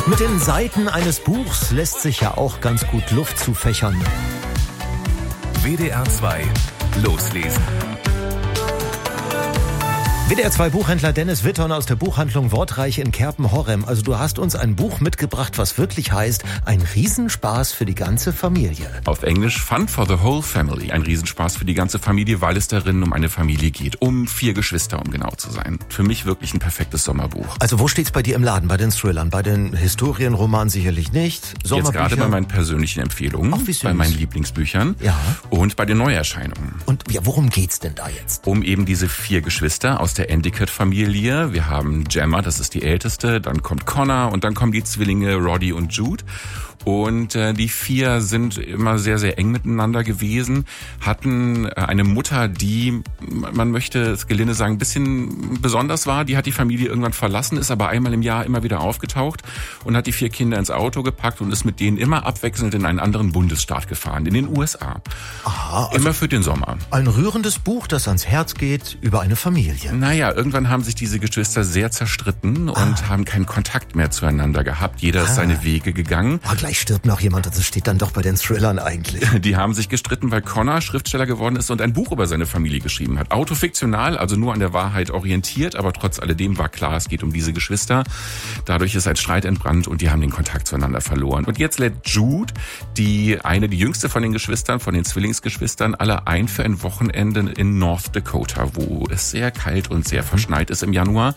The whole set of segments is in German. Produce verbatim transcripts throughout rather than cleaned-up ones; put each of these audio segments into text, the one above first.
Mit den Seiten eines Buchs lässt sich ja auch ganz gut Luft zufächern. W D R zwei loslesen. W D R zwei Buchhändler Dennis Witton aus der Buchhandlung Wortreich in Kerpen-Horrem. Also du hast uns ein Buch mitgebracht, was wirklich heißt, ein Riesenspaß für die ganze Familie. Auf Englisch Fun for the Whole Family. Ein Riesenspaß für die ganze Familie, weil es darin um eine Familie geht. Um vier Geschwister, um genau zu sein. Für mich wirklich ein perfektes Sommerbuch. Also wo steht's bei dir im Laden? Bei den Thrillern? Bei den Historienromanen sicherlich nicht? Jetzt gerade bei meinen persönlichen Empfehlungen. Ach, wie süß. Bei meinen Lieblingsbüchern. Ja. Und bei den Neuerscheinungen. Und ja, worum geht's denn da jetzt? Um eben diese vier Geschwister aus der Endicott-Familie. Wir haben Gemma, das ist die älteste, dann kommt Connor und dann kommen die Zwillinge Roddy und Jude. Und äh, die vier sind immer sehr, sehr eng miteinander gewesen, hatten äh, eine Mutter, die, man möchte es gelinde sagen, ein bisschen besonders war. Die hat die Familie irgendwann verlassen, ist aber einmal im Jahr immer wieder aufgetaucht und hat die vier Kinder ins Auto gepackt und ist mit denen immer abwechselnd in einen anderen Bundesstaat gefahren, in den U S A. Aha, also immer für den Sommer. Ein rührendes Buch, das ans Herz geht über eine Familie. Naja, irgendwann haben sich diese Geschwister sehr zerstritten und ah. haben keinen Kontakt mehr zueinander gehabt. Jeder ist ah. seine Wege gegangen. Ah, gleich stirbt noch jemand, das steht dann doch bei den Thrillern eigentlich. Die haben sich gestritten, weil Connor Schriftsteller geworden ist und ein Buch über seine Familie geschrieben hat. Autofiktional, also nur an der Wahrheit orientiert, aber trotz alledem war klar, es geht um diese Geschwister. Dadurch ist ein Streit entbrannt und die haben den Kontakt zueinander verloren. Und jetzt lädt Jude, die eine, die jüngste von den Geschwistern, von den Zwillingsgeschwistern, alle ein für ein Wochenende in North Dakota, wo es sehr kalt und sehr verschneit ist im Januar.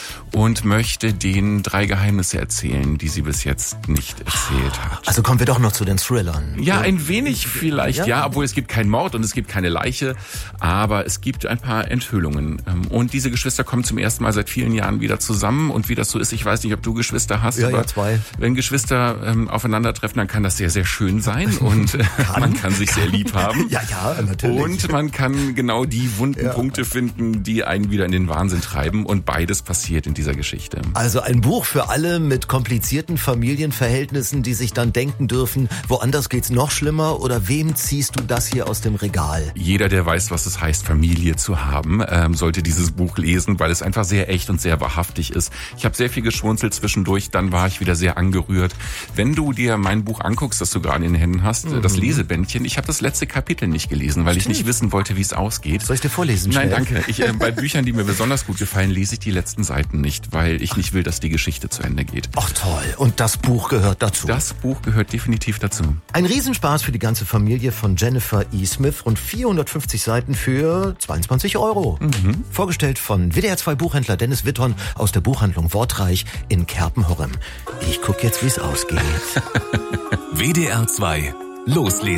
Und möchte denen drei Geheimnisse erzählen, die sie bis jetzt nicht erzählt hat. Also kommen wir doch noch zu den Thrillern. Ja, ein wenig vielleicht, ja. ja, obwohl es gibt keinen Mord und es gibt keine Leiche, aber es gibt ein paar Enthüllungen. Und diese Geschwister kommen zum ersten Mal seit vielen Jahren wieder zusammen und wie das so ist, ich weiß nicht, ob du Geschwister hast, ja, aber ja, zwei. Wenn Geschwister ähm, aufeinandertreffen, dann kann das sehr, sehr schön sein und kann, man kann sich kann. sehr lieb haben. Ja, ja, natürlich. Und man kann genau die wunden ja. Punkte finden, die einen wieder in den Wahnsinn treiben und beides passiert in dieser Geschichte. Also ein Buch für alle mit komplizierten Familienverhältnissen, die sich dann denken dürfen, woanders geht's noch schlimmer, oder wem ziehst du das hier aus dem Regal? Jeder, der weiß, was es heißt, Familie zu haben, ähm, sollte dieses Buch lesen, weil es einfach sehr echt und sehr wahrhaftig ist. Ich habe sehr viel geschmunzelt zwischendurch, dann war ich wieder sehr angerührt. Wenn du dir mein Buch anguckst, das du gerade in den Händen hast, mhm. das Lesebändchen, ich habe das letzte Kapitel nicht gelesen, weil Stimmt. ich nicht wissen wollte, wie es ausgeht. Soll ich dir vorlesen? Nein, schnell? danke. Ich, äh, bei Büchern, die mir besonders gut gefallen, lese ich die letzten Seiten nicht, weil ich nicht will, dass die Geschichte zu Ende geht. Ach toll. Und das Buch gehört dazu? Das Buch gehört definitiv dazu. Ein Riesenspaß für die ganze Familie von Jennifer E. Smith. Rund vierhundertfünfzig Seiten für zweiundzwanzig Euro. Mhm. Vorgestellt von W D R zwei Buchhändler Dennis Witton aus der Buchhandlung Wortreich in Kerpen-Horrem. Ich guck jetzt, wie es ausgeht. W D R zwei loslesen.